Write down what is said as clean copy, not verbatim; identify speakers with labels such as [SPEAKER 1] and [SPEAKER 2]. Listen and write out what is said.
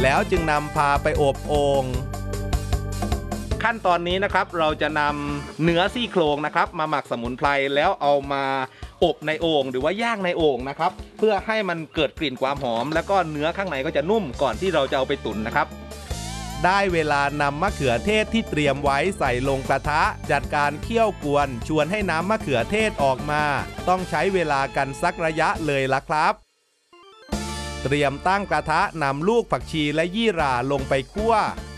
[SPEAKER 1] แล้วจึงนำพาไปอบโอ่งขั้นตอนนี้นะครับเราจะนำเนื้อซี่โครงนะครับมาหมักสมุนไพรแล้วเอามาอบในโอ่งหรือว่าย่างในโอ่งนะครับเพื่อให้มันเกิดกลิ่นความหอมแล้วก็เนื้อข้างในก็จะนุ่มก่อนที่เราจะเอาไปตุ๋นนะครับได้เวลานำมะเขือเทศที่เตรียมไว้ใส่ลงกระทะจัดการเคี่ยวกวนชวนให้น้ำมะเขือเทศออกมาต้องใช้เวลากันสักระยะเลยล่ะครับเตรียมตั้งกระทะนำลูกผักชีและยี่หร่าลงไปคั่ว